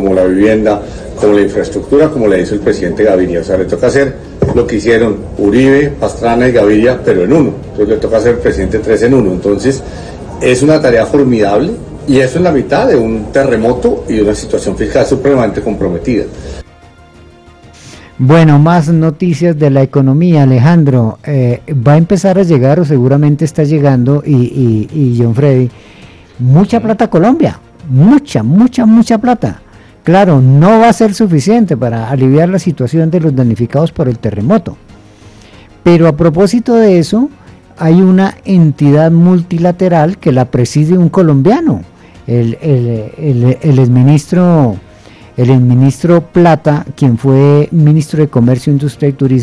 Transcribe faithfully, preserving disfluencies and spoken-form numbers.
como la vivienda, como la infraestructura, como le hizo el presidente Gaviria. O sea, le toca hacer lo que hicieron Uribe, Pastrana y Gaviria, pero en uno. Entonces le toca hacer el presidente tres en uno. Entonces es una tarea formidable y eso en la mitad de un terremoto y de una situación fiscal supremamente comprometida. Bueno, más noticias de la economía, Alejandro. Eh, va a empezar a llegar, o seguramente está llegando, y, y, y John Freddy, mucha plata a Colombia, mucha, mucha, mucha plata. Claro, no va a ser suficiente para aliviar la situación de los damnificados por el terremoto. Pero a propósito de eso, hay una entidad multilateral que la preside un colombiano, el, el, el, el exministro... el exministro Plata, quien fue ministro de Comercio, Industria y Turismo